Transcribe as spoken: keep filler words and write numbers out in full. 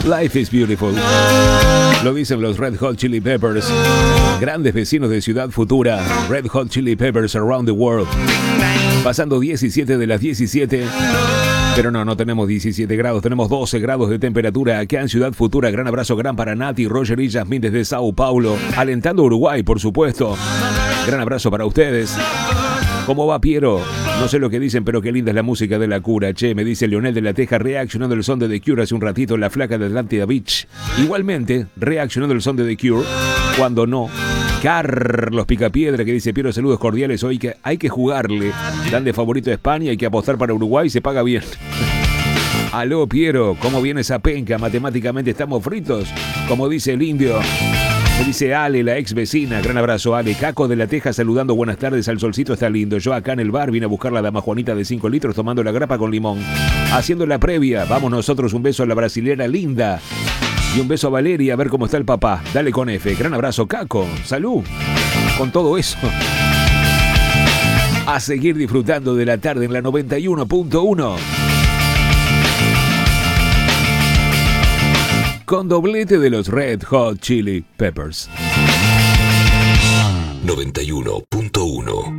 Life is beautiful. Lo dicen los Red Hot Chili Peppers. Grandes vecinos de Ciudad Futura. Red Hot Chili Peppers around the world. Pasando diecisiete de las diecisiete. Pero no, no tenemos diecisiete grados, tenemos doce grados de temperatura acá en Ciudad Futura. Gran abrazo, gran para Nati, Roger y Yasmín desde Sao Paulo. Alentando a Uruguay, por supuesto. Gran abrazo para ustedes. ¿Cómo va, Piero? No sé lo que dicen, pero qué linda es la música de La Cura. Che, me dice Leonel de la Teja, reaccionando el son de The Cure hace un ratito en la flaca de Atlántida Beach. Igualmente, reaccionando el son de The Cure, cuando no. Carlos Picapiedra, que dice: Piero, saludos cordiales. Hoy que hay que jugarle. Dan de favorito a España, hay que apostar para Uruguay, se paga bien. Aló, Piero, ¿cómo viene esa penca? Matemáticamente estamos fritos, como dice el indio. Me dice Ale, la ex vecina. Gran abrazo, Ale. Caco de la Teja saludando. Buenas tardes, al solcito está lindo. Yo acá en el bar vine a buscar la dama Juanita de cinco litros tomando la grapa con limón. Haciendo la previa. Vamos nosotros, un beso a la brasilera linda. Y un beso a Valeria, a ver cómo está el papá. Dale con F. Gran abrazo, Caco. Salud. Con todo eso. A seguir disfrutando de la tarde en la noventa y uno punto uno. Con doblete de los Red Hot Chili Peppers. noventa y uno punto uno